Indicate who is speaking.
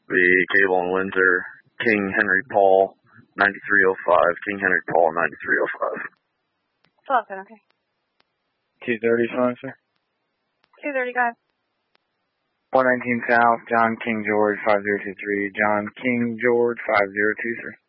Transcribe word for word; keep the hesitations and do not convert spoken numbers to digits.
Speaker 1: The Cable and Windsor, King Henry Paul, ninety-three oh five, King Henry Paul, ninety-three oh five.
Speaker 2: twelve ten, okay.
Speaker 3: two thirty, fine, sir.
Speaker 2: two thirty, guys.
Speaker 3: one nineteen South, John King George, five zero two three, John King George, five zero two three.